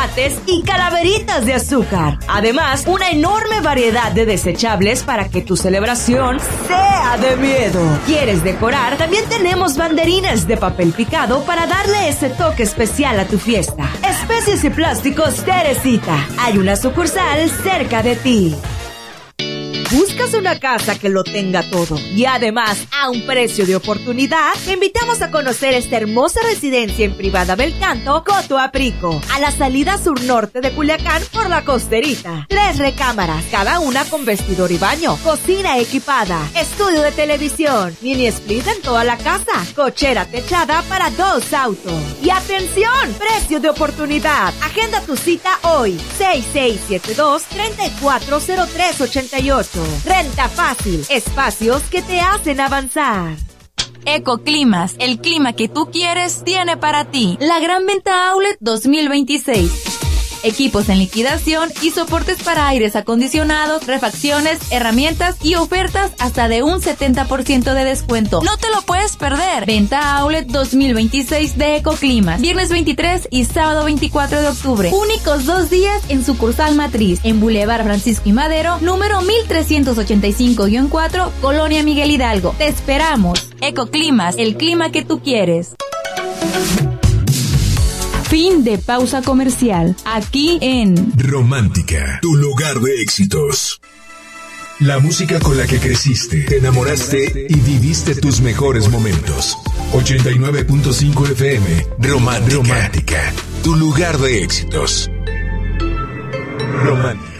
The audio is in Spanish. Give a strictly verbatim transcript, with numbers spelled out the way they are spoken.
chocolates y calaveritas de azúcar. Además, una enorme variedad de desechables para que tu celebración sea de miedo. ¿Quieres decorar? También tenemos banderines de papel picado para darle ese toque especial a tu fiesta. Especies y plásticos Teresita. Hay una sucursal cerca de ti. ¿Buscas una casa que lo tenga todo y además a un precio de oportunidad? Te invitamos a conocer esta hermosa residencia en Privada Belcanto, Coto Aprico, a la salida sur-norte de Culiacán por la Costerita. Tres recámaras, cada una con vestidor y baño, cocina equipada, estudio de televisión, mini split en toda la casa, cochera techada para dos autos. Y atención, precio de oportunidad. Agenda tu cita hoy, seis seis siete dos, tres cuatro cero tres ocho ocho. Renta fácil, espacios que te hacen avanzar. Ecoclimas, el clima que tú quieres tiene para ti. La Gran Venta Outlet dos mil veintiséis. Equipos en liquidación y soportes para aires acondicionados, refacciones, herramientas y ofertas hasta de un setenta por ciento de descuento. No te lo puedes perder. Venta Outlet dos mil veintiséis de Ecoclimas. Viernes veintitrés y sábado veinticuatro de octubre. Únicos dos días en sucursal matriz. En Boulevard Francisco I. Madero, número mil trescientos ochenta y cinco guión cuatro, Colonia Miguel Hidalgo. Te esperamos. Ecoclimas, el clima que tú quieres. Fin de pausa comercial. Aquí en Romántica, tu lugar de éxitos. La música con la que creciste, te enamoraste y viviste tus mejores momentos. ochenta y nueve punto cinco F M, Romántica, Romántica, tu lugar de éxitos. Romántica.